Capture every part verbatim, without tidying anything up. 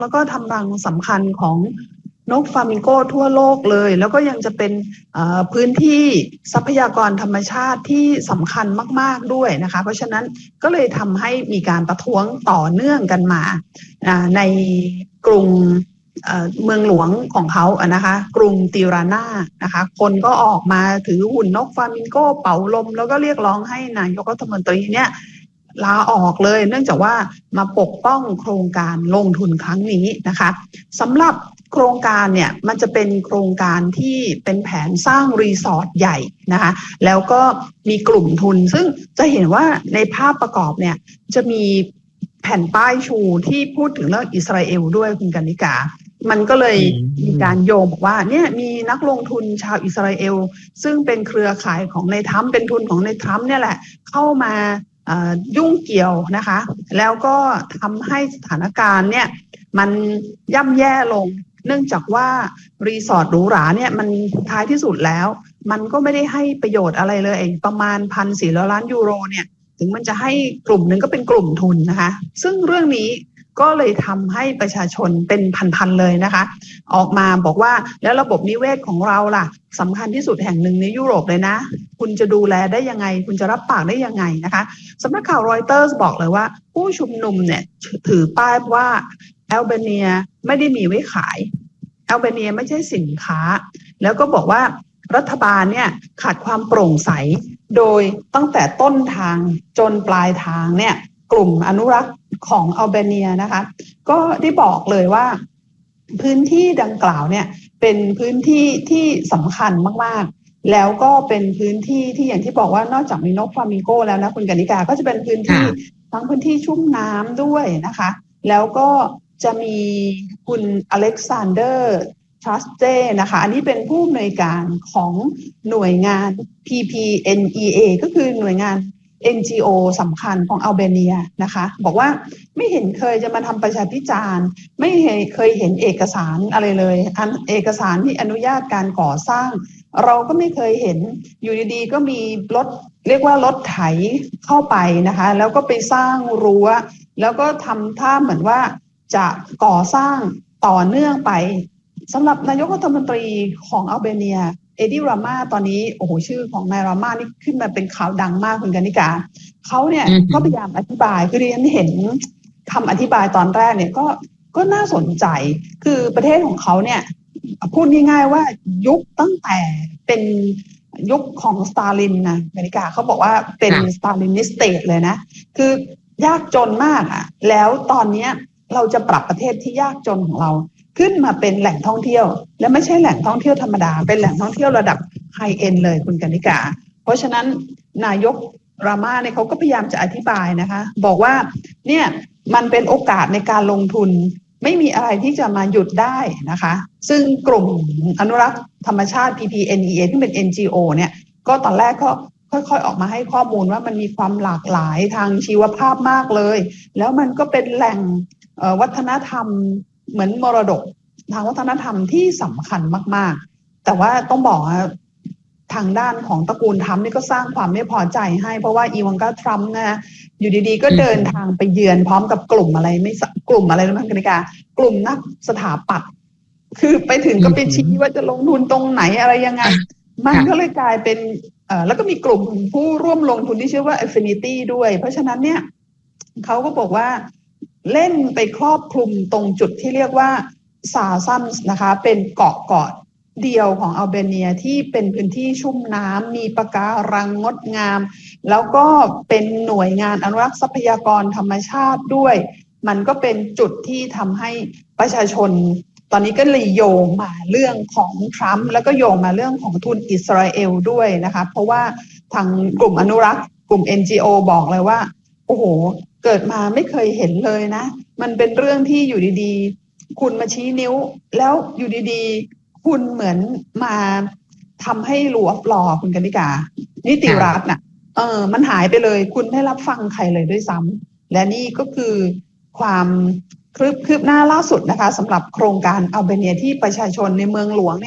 แล้วก็ทำรังสำคัญของนกฟลามิงโกทั่วโลกเลยแล้วก็ยังจะเป็นพื้นที่ทรัพยากรธรรมชาติที่สำคัญมากๆด้วยนะคะเพราะฉะนั้นก็เลยทำให้มีการประท้วงต่อเนื่องกันมาในกรุงเมืองหลวงของเขาอะนะคะกรุงติรานานะคะคนก็ออกมาถือหุ่นนกฟลามิงโกเป่าลมแล้วก็เรียกร้องให้นายกรัฐมนตรีเนี่ยลาออกเลยเนื่องจากว่ามาปกป้องโครงการลงทุนครั้งนี้นะคะสำหรับโครงการเนี่ยมันจะเป็นโครงการที่เป็นแผนสร้างรีสอร์ทใหญ่นะคะแล้วก็มีกลุ่มทุนซึ่งจะเห็นว่าในภาพประกอบเนี่ยจะมีแผ่นป้ายชูที่พูดถึงเรื่องอิสราเอลด้วยคุณกนิกามันก็เลยมีการโยงบอกว่าเนี่ยมีนักลงทุนชาวอิสราเอลซึ่งเป็นเครือข่ายของในทรัมป์เป็นทุนของในทรัมป์เนี่ยแหละเข้ามายุ่งเกี่ยวนะคะแล้วก็ทำให้สถานการณ์เนี่ยมันย่ำแย่ลงเนื่องจากว่ารีสอร์ทหรูหราเนี่ยมันท้ายที่สุดแล้วมันก็ไม่ได้ให้ประโยชน์อะไรเลยเองประมาณ หนึ่งพันสี่ร้อย ล้านยูโรเนี่ยถึงมันจะให้กลุ่มหนึ่งก็เป็นกลุ่มทุนนะคะซึ่งเรื่องนี้ก็เลยทำให้ประชาชนเป็นพันๆเลยนะคะออกมาบอกว่าแล้วระบบนิเวศของเราล่ะสำคัญที่สุดแห่งหนึ่งในยุโรปเลยนะคุณจะดูแลได้ยังไงคุณจะรับปากได้ยังไงนะคะสำนักข่าวรอยเตอร์สบอกเลยว่าผู้ชุมนุมเนี่ยถือป้ายว่าแอลเบเนียไม่ได้มีไว้ขายแอลเบเนียไม่ใช่สินค้าแล้วก็บอกว่ารัฐบาลเนี่ยขาดความโปร่งใสโดยตั้งแต่ต้นทางจนปลายทางเนี่ยกลุ่มอนุรักษ์ของอัลเบเนียนะคะก็ได้บอกเลยว่าพื้นที่ดังกล่าวเนี่ยเป็นพื้นที่ที่สำคัญมากๆแล้วก็เป็นพื้นที่ที่อย่างที่บอกว่านอกจากมีนกฟลามิงโกแล้วนะคุณกนิกาก็จะเป็นพื้นที่ทั้งพื้นที่ชุ่มน้ำด้วยนะคะแล้วก็จะมีคุณอเล็กซานเดอร์ทรัสเจนะคะอันนี้เป็นผู้อำนวยการของหน่วยงาน พี พี เอ็น อี เอ ก็คือหน่วยงาน เอ็น จี โอ สำคัญของอัลเบเนียนะคะบอกว่าไม่เห็นเคยจะมาทำประชาพิจารณ์ไม่เคยเห็นเอกสารอะไรเลยอันเอกสารที่อนุญาตการก่อสร้างเราก็ไม่เคยเห็นอยู่ดีๆก็มีรถเรียกว่ารถไถเข้าไปนะคะแล้วก็ไปสร้างรั้วแล้วก็ทำท่าเหมือนว่าจะก่อสร้างต่อเนื่องไปสำหรับนายกรัฐมนตรีของอัลเบเนียเอดีรามาตอนนี้โอ้โหชื่อของนายรามานี่ขึ้นมาเป็นข่าวดังมากคุณกนิกาเขาเนี่ยก็พยายามอธิบายคือเรียนเห็นคำอธิบายตอนแรกเนี่ยก็ก็น่าสนใจคือประเทศของเขาเนี่ยพูดง่ายๆว่ายุคตั้งแต่เป็นยุคของสตาลินนะกนิกาเขาบอกว่าเป็นสตาลินิสเตทเลยนะคือยากจนมากอ่ะแล้วตอนนี้เราจะปรับประเทศที่ยากจนของเราขึ้นมาเป็นแหล่งท่องเที่ยวและไม่ใช่แหล่งท่องเที่ยวธรรมดาเป็นแหล่งท่องเที่ยวระดับไฮเอ็นเลยคุณกนิกาเพราะฉะนั้นนายกรามาเนี่ยเขาก็พยายามจะอธิบายนะคะบอกว่าเนี่ยมันเป็นโอกาสในการลงทุนไม่มีอะไรที่จะมาหยุดได้นะคะซึ่งกลุ่มอนุรักษ์ธรรมชาติ พี พี เอ็น อี เอ ที่เป็น เอ็น จี โอ เนี่ยก็ตอนแรกก็ค่อยๆออกมาให้ข้อมูลว่ามันมีความหลากหลายทางชีวภาพมากเลยแล้วมันก็เป็นแหล่งวัฒนธรรมเหมือนมรดกทางวัฒนธรรมที่สำคัญมากๆแต่ว่าต้องบอกว่าทางด้านของตระกูลทรัมป์นี่ก็สร้างความไม่พอใจให้เพราะว่าอีวานกาทรัมป์นะอยู่ดีๆก็เดินทางไปเยือนพร้อมกับกลุ่มอะไรไม่กลุ่มอะไรรู้ไหมกนิกากลุ่มนักสถาปัตย์คือไปถึงก็ไปชี้ว่าจะลงทุนตรงไหนอะไรยังไงมันก็เลยกลายเป็นเอ่อแล้วก็มีกลุ่มผู้ร่วมลงทุนที่ชื่อว่า Affinity ด้วยเพราะฉะนั้นเนี่ยเขาก็บอกว่าเล่นไปครอบคลุมตรงจุดที่เรียกว่าซาซัมส์นะคะเป็นเกาะเกาะเดียวของอัลเบเนียที่เป็นพื้นที่ชุ่มน้ำมีปะการังงดงามแล้วก็เป็นหน่วยงานอนุรักษ์ทรัพยากรธรรมชาติด้วยมันก็เป็นจุดที่ทำให้ประชาชนตอนนี้ก็เลยโยงมาเรื่องของทรัมป์แล้วก็โยงมาเรื่องของทุนอิสราเอลด้วยนะคะเพราะว่าทางกลุ่มอนุรักษ์กลุ่ม เอ็น จี โอ บอกเลยว่าโอ้โหเกิดมาไม่เคยเห็นเลยนะมันเป็นเรื่องที่อยู่ดีๆคุณมาชี้นิ้วแล้วอยู่ดีๆคุณเหมือนมาทำให้รัวปลอคุณกนิกานิติรัฐน่ะเออมันหายไปเลยคุณไม่รับฟังใครเลยด้วยซ้ำและนี่ก็คือความคืบคืบหน้าล่าสุดนะคะสำหรับโครงการอัลเบเนียที่ประชาชนในเมืองหลวงเนี่ย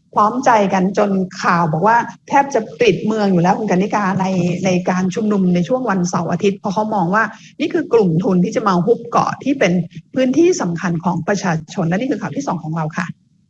พร้อมใจกันจนข่าวบอกว่าแทบจะปิดเมืองอยู่แล้วคุณกนิกาในในการชุมนุมในช่วงวันเสาร์อาทิตย์เพราะเขามองว่านี่คือกลุ่มทุนที่จะมาฮุบเกาะที่เป็นพื้นที่สำคัญของประชาชนและนี่คือข่าวที่สองของเราค่ะ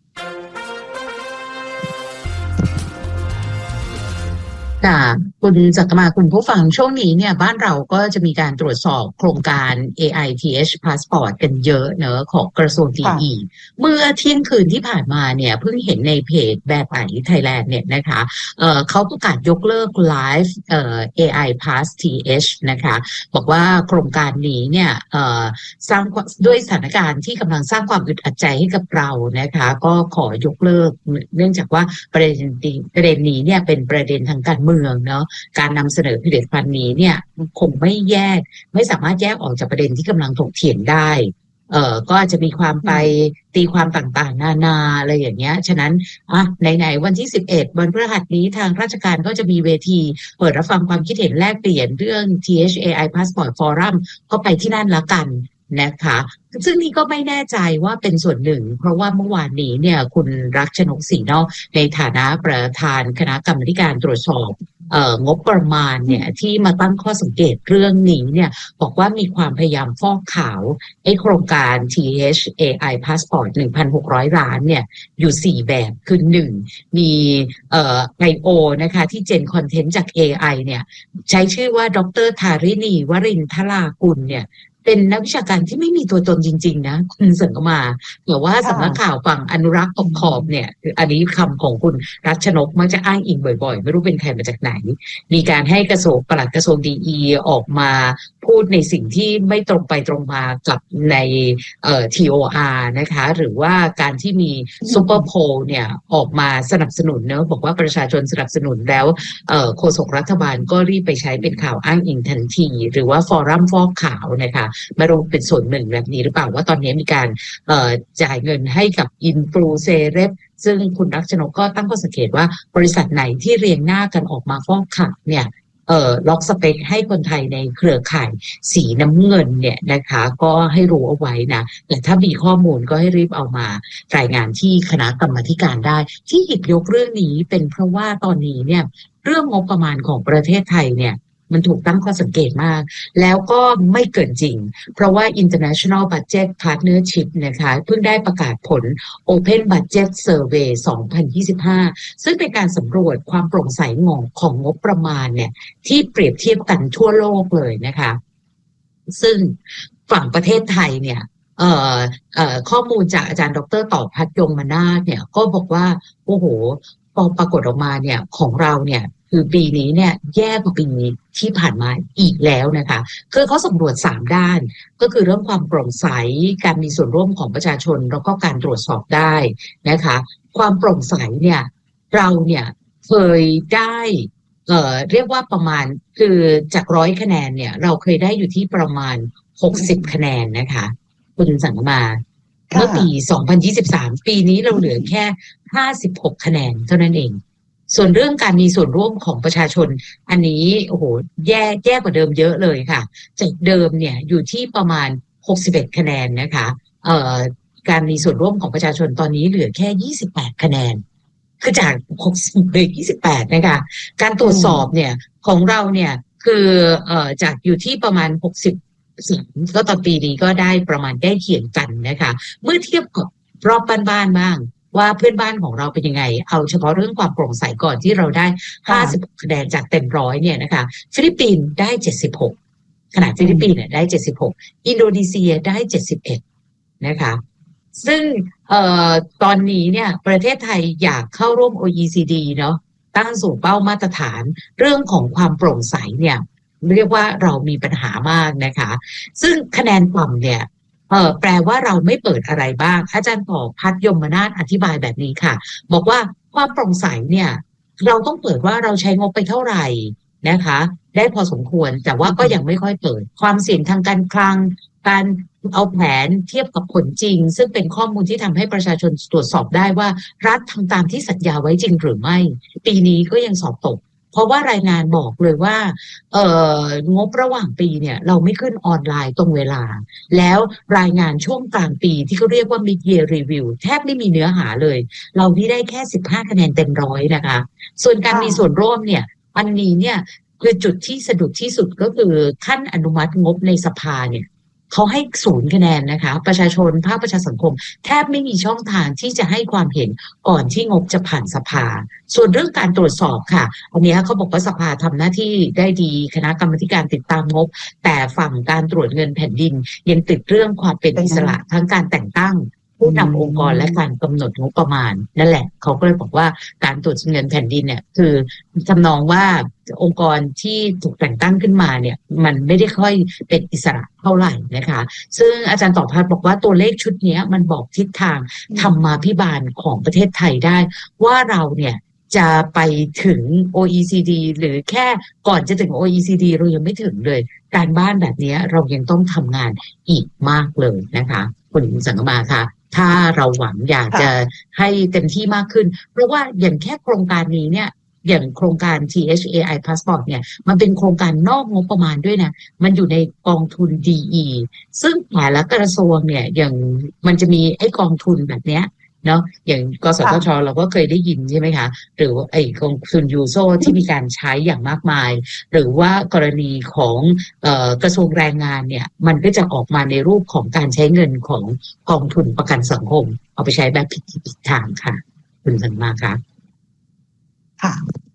ค่ะคุณจักรมาคุณผู้ฟังช่วงนี้เนี่ยบ้านเราก็จะมีการตรวจสอบโครงการ เอ ไอ ที เอช Passport กันเยอะเนอะของกระทรวงดีอีเมื่อเที่ยงคืนที่ผ่านมาเนี่ยเพิ่งเห็นในเพจแบบไหนไทยแลนด์เนี่ยนะคะเอ่อเขาประกาศยกเลิกไลฟ์เอ่อ เอ ไอ Pass ที เอช นะคะบอกว่าโครงการนี้เนี่ยเอ่อสร้างด้วยสถานการณ์ที่กำลังสร้างความอึดอัดใจให้กับเรานะคะก็ขอยกเลิกเนื่องจากว่าประเด็นประเด็นนี้เนี่ยเป็นประเด็นทางการเมืองเนาะการนำเสนอผลิตภัณฑ์นี้เนี่ยคงไม่แยกไม่สามารถแยกออกจากประเด็นที่กำลังถกเถียงได้เอ่อก็อาจจะมีความไปตีความต่างๆนานาอะไรอย่างเงี้ยฉะนั้นอ่ะไหนๆวันที่สิบเอ็ดวันพฤหัสนี้ทางราชการก็จะมีเวทีเปิดรับฟังความคิดเห็นแลกเปลี่ยนเรื่อง ที เอช เอ ไอ Passport Forum ก็ไปที่นั่นละกันนะคะซึ่งนี่ก็ไม่แน่ใจว่าเป็นส่วนหนึ่งเพราะว่าเมื่อวานนี้เนี่ยคุณรักชนกศรีนอกในฐานะประธานคณะกรรมการตรวจสอบเอ่องบประมาณเนี่ยที่มาตั้งข้อสังเกตเรื่องนี้เนี่ยบอกว่ามีความพยายามฟอกขาวไอ้โครงการ ที เอช เอ ไอ Passport หนึ่งพันหกร้อย ล้านเนี่ยอยู่สี่แบบคือหนึ่งมีเอ่อ ไอ โอ นะคะที่ Gen Content จาก เอ ไอ เนี่ยใช้ชื่อว่าดร.ธาริณีวรินทรากุลเนี่ยเป็นนักวิชาการที่ไม่มีตัวตนจริงๆนะคุณเสริมมาแต่ว่าสำนักข่าวฝั่งอนุรักษ์ขอบๆเนี่ยอันนี้คำของคุณรัชนกมักจะอ้างอิงบ่อยๆไม่รู้เป็นใครมาจากไหนมีการให้กระทรวงปลัดกระทรวงดีอีออกมาพูดในสิ่งที่ไม่ตรงไปตรงมากับในเอ่อ ที โอ อาร์ นะคะหรือว่าการที่มีซูเปอร์โพลเนี่ยออกมาสนับสนุนเนอะบอกว่าประชาชนสนับสนุนแล้วเอ่อโฆษกรัฐบาลก็รีบไปใช้เป็นข่าวอ้างอิงทันทีหรือว่าฟอรัมฟอกขาวนะคะไม่รู้เป็นส่วนหนึ่งแบบนี้หรือเปล่าว่าตอนนี้มีการเอ่อจ่ายเงินให้กับอินฟลูเซเลบซึ่งคุณรักชนกก็ตั้งข้อสังเกตว่าบริษัทไหนที่เรียงหน้ากันออกมาฟอกขาวเนี่ยเอ่อล็อกสเปคให้คนไทยในเครือข่ายสีน้ำเงินเนี่ยนะคะก็ให้รู้เอาไว้นะแต่ถ้ามีข้อมูลก็ให้รีบเอามารายงานที่คณะกรรมาธิการได้ที่หยิบยกเรื่องนี้เป็นเพราะว่าตอนนี้เนี่ยเรื่องงบประมาณของประเทศไทยเนี่ยมันถูกตั้งข้อสังเกตมากแล้วก็ไม่เกินจริงเพราะว่า International Budget Partnership นะคะเพิ่งได้ประกาศผล Open Budget Survey สองพันยี่สิบห้าซึ่งเป็นการสำรวจความโปร่งใสของของงบประมาณเนี่ยที่เปรียบเทียบกันทั่วโลกเลยนะคะซึ่งฝั่งประเทศไทยเนี่ยเอ่อเอ่อข้อมูลจากอาจารย์ดร.ต่อภัทรยมมนาถเนี่ยก็บอกว่าโอ้โหพอปรากฏออกมาเนี่ยของเราเนี่ยคือปีนี้เนี่ยแย่กว่าปีที่ผ่านมาอีกแล้วนะคะคือเขาสำรวจสามด้านก็คือเรื่องความโปร่งใสการมีส่วนร่วมของประชาชนแล้วก็การตรวจสอบได้นะคะความโปร่งใสเนี่ยเราเนี่ยเคยได้เอ่อเรียกว่าประมาณคือจากร้อยคะแนนเนี่ยเราเคยได้อยู่ที่ประมาณหกสิบคะแนนนะคะคุณสังมาเมื่อปีสองพันยี่สิบสามปีนี้เราเหลือแค่ห้าสิบหกคะแนนเท่านั้นเองส่วนเรื่องการมีส่วนร่วมของประชาชนอันนี้โอ้โหแย่แย่กว่าเดิมเยอะเลยค่ะจากเดิมเนี่ยอยู่ที่ประมาณหกสิบเอ็ดคะแนนนะคะเอ่อการมีส่วนร่วมของประชาชนตอนนี้เหลือแค่ยี่สิบแปดคะแนนคือจากหกสิบเหลือยี่สิบแปดนะคะการตรวจสอบเนี่ยของเราเนี่ยคือเอ่อจากอยู่ที่ประมาณหกสิบก็ตอนปีนี้ก็ได้ประมาณใกล้เคียงกันนะคะเมื่อเทียบกับรอบบ้านๆบ้างว่าเพื่อนบ้านของเราเป็นยังไงเอาเฉพาะเรื่องความโปร่งใสก่อนที่เราได้ห้าสิบคะแนนจากเต็มร้อยเนี่ยนะคะฟิลิปปินส์ได้เจ็ดสิบหกขณะฟิลิปปินส์เนี่ยได้เจ็ดสิบหกอินโดนีเซียได้เจ็ดสิบเอ็ดนะคะซึ่งเอ่อตอนนี้เนี่ยประเทศไทยอยากเข้าร่วม โอ อี ซี ดี เนาะตั้งสู่เป้ามาตรฐานเรื่องของความโปร่งใสเนี่ยเรียกว่าเรามีปัญหามากนะคะซึ่งคะแนนต่ำเนี่ยเออแปลว่าเราไม่เปิดอะไรบ้างอาจารย์ต่อภัทรยมมนาถอธิบายแบบนี้ค่ะบอกว่าความโปร่งใสเนี่ยเราต้องเปิดว่าเราใช้งบไปเท่าไหร่นะคะได้พอสมควรแต่ว่าก็ยังไม่ค่อยเปิดความเสี่ยงทางการคลังการเอาแผนเทียบกับผลจริงซึ่งเป็นข้อมูลที่ทำให้ประชาชนตรวจสอบได้ว่ารัฐทำตามที่สัญญาไว้จริงหรือไม่ปีนี้ก็ยังสอบตกเพราะว่ารายงานบอกเลยว่าเอ่องบระหว่างปีเนี่ยเราไม่ขึ้นออนไลน์ตรงเวลาแล้วรายงานช่วงกลางปีที่เขาเรียกว่า mid year review แทบไม่มีเนื้อหาเลยเราที่ได้แค่สิบห้าคะแนนเต็มร้อยนะคะส่วนการมีส่วนร่วมเนี่ยอันนี้เนี่ยคือจุดที่สะดุดที่สุดก็คือขั้นอนุมัติงบในสภาเนี่ยเขาให้ศูนย์คะแนนนะคะประชาชนภาคประชาสังคมแทบไม่มีช่องทางที่จะให้ความเห็นก่อนที่งบจะผ่านสภาส่วนเรื่องการตรวจสอบค่ะอันนี้เขาบอกว่าสภาทำหน้าที่ได้ดีคณะกรรมการติดตามงบแต่ฝั่งการตรวจเงินแผ่นดินยังติดเรื่องความเป็นอิสระทั้งการแต่งตั้งผู้นำองค์กรและการกำหนดงบประมาณนั่นแหละเขาก็เลยบอกว่าการตรวจเงินแผ่นดินเนี่ยคือทำนองว่าองค์กรที่ถูกแต่งตั้งขึ้นมาเนี่ยมันไม่ได้ค่อยเป็นอิสระเท่าไหร่นะคะซึ่งอาจารย์ต่อพัฒน์บอกว่าตัวเลขชุดนี้มันบอกทิศทางธรรมาภิบาลของประเทศไทยได้ว่าเราเนี่ยจะไปถึง โอ อี ซี ดี หรือแค่ก่อนจะถึง โอ อี ซี ดี เรายังไม่ถึงเลยการบ้านแบบนี้เรายังต้องทำงานอีกมากเลยนะคะคุณสังกมาค่ะถ้าเราหวังอยากจะให้เต็มที่มากขึ้นเพราะว่าอย่างแค่โครงการนี้เนี่ยอย่างโครงการ ที เอช เอ ไอ Passport เนี่ยมันเป็นโครงการนอกงบประมาณด้วยนะมันอยู่ในกองทุน ดี อี ซึ่งแต่ละกระทรวงเนี่ยอย่างมันจะมีไอ้กองทุนแบบเนี้ยเนาะอย่างกสทช.เราก็เคยได้ยินใช่ไหมคะหรือไอ้กองทุนยูโซที่มีการใช้อย่างมากมายหรือว่ากรณีของเอ่อกระทรวงแรงงานเนี่ยมันก็จะออกมาในรูปของการใช้เงินของกองทุนประกันสังคมเอาไปใช้แบบผิดผิดทางค่ะคุณสันมาค่ะค่ะ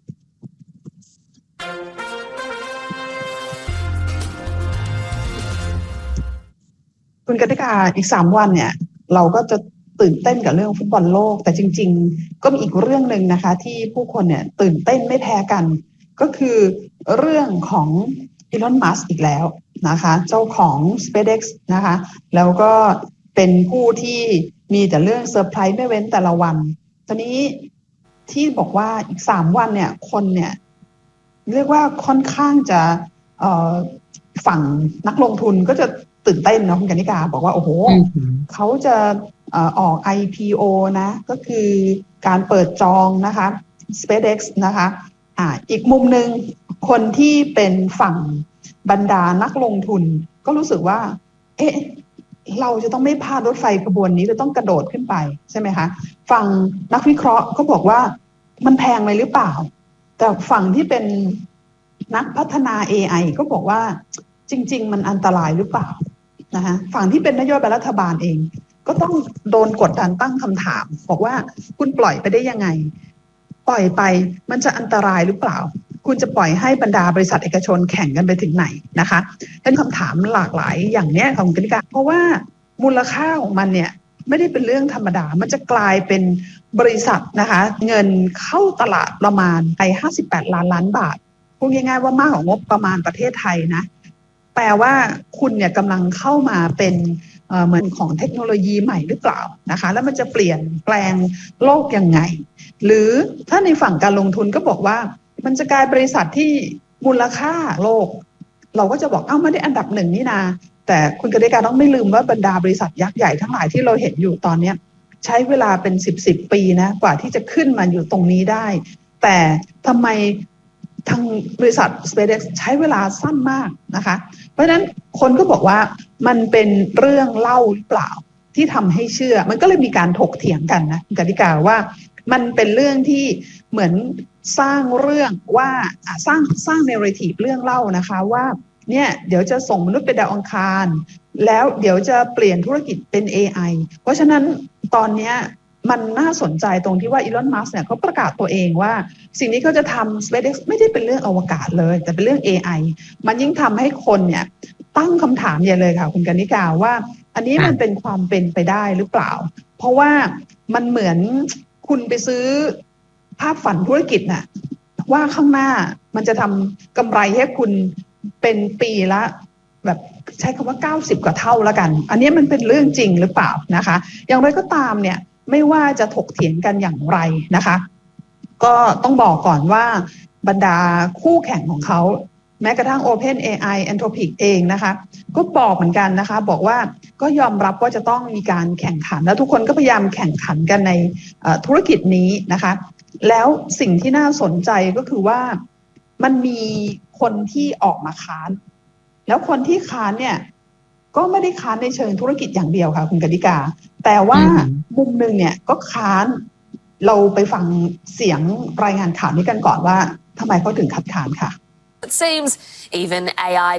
คุณกติกาอีกสามวันเนี่ยเราก็จะตื่นเต้นกับเรื่องฟุตบอลโลกแต่จริงๆก็มีอีกเรื่องหนึ่งนะคะที่ผู้คนเนี่ยตื่นเต้นไม่แพ้กันก็คือเรื่องของอีลอน มัสก์อีกแล้วนะคะเจ้าของ SpaceX นะคะแล้วก็เป็นผู้ที่มีแต่เรื่องเซอร์ไพรส์ไม่เว้นแต่ละวันตอนนี้ที่บอกว่าอีกสามวันเนี่ยคนเนี่ยเรียกว่าค่อนข้างจะเอ่อฝั่งนักลงทุนก็จะตื่นเต้นเนาะคุณกนิกาบอกว่าโอ้โห mm-hmm. เขาจะเอ่อออก ไอ พี โอ นะก็คือการเปิดจองนะคะ SpaceX นะคะอ่าอีกมุมหนึ่งคนที่เป็นฝั่งบรรดานักลงทุนก็รู้สึกว่าเอ๊ะเราจะต้องไม่พลาดรถไฟขบวนนี้จะต้องกระโดดขึ้นไปใช่ไหมคะฝั่งนักวิเคราะห์ก็บอกว่ามันแพงไหมหรือเปล่าแต่ฝั่งที่เป็นนักพัฒนา เอ ไอ ก็บอกว่าจริงๆมันอันตรายหรือเปล่านะคะฝั่งที่เป็นนโยบายรัฐบาลเองก็ต้องโดนกดดันตั้งคำถามบอกว่าคุณปล่อยไปได้ยังไงปล่อยไปมันจะอันตรายหรือเปล่าคุณจะปล่อยให้บรรดาบริษัทเอกชนแข่งกันไปถึงไหนนะคะเป็นคำถามหลากหลายอย่างนี้ของกนิกาเพราะว่ามูลค่าของมันเนี่ยไม่ได้เป็นเรื่องธรรมดามันจะกลายเป็นบริษัทนะคะเงินเข้าตลาดประมาณไปห้าสิบแปดล้านล้านบาทพูดง่ายๆว่ามากกว่างบประมาณประเทศไทยนะแปลว่าคุณเนี่ยกำลังเข้ามาเป็นเหมือนของเทคโนโลยีใหม่หรือเปล่านะคะแล้วมันจะเปลี่ยนแปลงโลกยังไงหรือถ้าในฝั่งการลงทุนก็บอกว่ามันจะกลายบริษัทที่มูลค่าโลกเราก็จะบอกเอ้าไม่ได้อันดับหนึ่งนี่นาแต่คุณกฤษการต้องไม่ลืมว่าบรรดาบริษัทยักษ์ใหญ่ทั้งหลายที่เราเห็นอยู่ตอนนี้ใช้เวลาเป็นสิบสิบปีนะกว่าที่จะขึ้นมาอยู่ตรงนี้ได้แต่ทำไมทางบริษัท SpaceX ใช้เวลาสั้นมากนะคะเพราะฉะนั้นคนก็บอกว่ามันเป็นเรื่องเล่าหรือเปล่าที่ทำให้เชื่อมันก็เลยมีการถกเถียงกันนะกติกาว่ามันเป็นเรื่องที่เหมือนสร้างเรื่องว่าสร้างสร้างเนเรทีฟเรื่องเล่านะคะว่าเนี่ยเดี๋ยวจะส่งมนุษย์ไปดาวอังคารแล้วเดี๋ยวจะเปลี่ยนธุรกิจเป็น เอ ไอ เพราะฉะนั้นตอนนี้มันน่าสนใจตรงที่ว่าอีลอน มัสก์เนี่ยเขาประกาศตัวเองว่าสิ่งนี้เขาจะทำ SpaceX ไม่ได้เป็นเรื่องอวกาศเลยแต่เป็นเรื่อง เอ ไอ มันยิ่งทำให้คนเนี่ยตั้งคำถามใหญ่เลยค่ะคุณกนิกาว่าอันนี้มันเป็นความเป็นไปได้หรือเปล่าเพราะว่ามันเหมือนคุณไปซื้อภาพฝันธุรกิจน่ะว่าข้างหน้ามันจะทำกำไรให้คุณเป็นปีละแบบใช้คำว่าเก้าสิบกว่าเท่าแล้วกันอันนี้มันเป็นเรื่องจริงหรือเปล่านะคะอย่างไรก็ตามเนี่ยไม่ว่าจะถกเถียงกันอย่างไรนะคะก็ต้องบอกก่อนว่าบรรดาคู่แข่งของเขาแม้กระทั่ง OpenAI Anthropic เองนะคะก็บอกเหมือนกันนะคะบอกว่าก็ยอมรับว่าจะต้องมีการแข่งขันแล้วทุกคนก็พยายามแข่งขันกันในธุรกิจนี้นะคะแล้วสิ่งที่น่าสนใจก็คือว่ามันมีคนที่ออกมาค้านแล้วคนที่ค้านเนี่ยก็ไม่ได้ค้านในเชิงธุรกิจอย่างเดียวค่ะคุณกนิกาแต่ว่ามุมหนึ่งเนี่ยก็ค้านเราไปฟังเสียงรายงานข่าวนี้กันก่อนว่าทำไมเขาถึงคัดค้านค่ะ It seems even A I